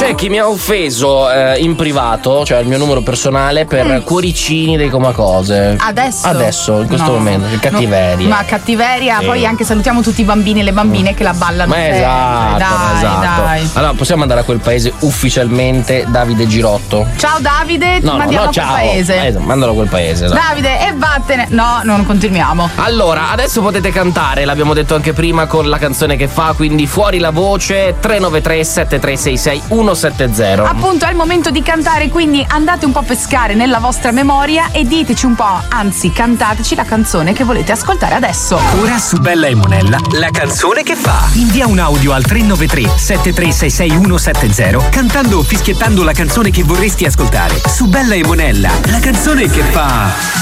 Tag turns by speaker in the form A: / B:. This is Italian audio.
A: C'è chi mi ha offeso in privato, cioè il mio numero personale, per cuoricini dei Comacose. Adesso, in questo momento. Che cattiveria.
B: Ma cattiveria, sì. Poi anche salutiamo tutti i bambini e le bambine che la ballano.
A: Ma esatto.
B: Dai.
A: Allora, possiamo andare a quel paese ufficialmente, Davide Girotto.
B: Ciao Davide, ti mandiamo a quel paese.
A: Mandalo a quel paese.
B: Davide, e vattene. No, non continuiamo.
A: Allora, adesso potete cantare, l'abbiamo detto anche prima, con la canzone che fa, quindi fuori la voce, 393 7366 170.
B: Appunto, è il momento di cantare, quindi andate un po' a pescare nella vostra memoria e diteci un po', anzi cantateci la canzone che volete ascoltare adesso.
C: Ora su Bella e Monella, la canzone che fa. Invia un audio al 393 7366 170 cantando o fischiettando la canzone che vorresti ascoltare. Su Bella e Monella, la canzone che fa.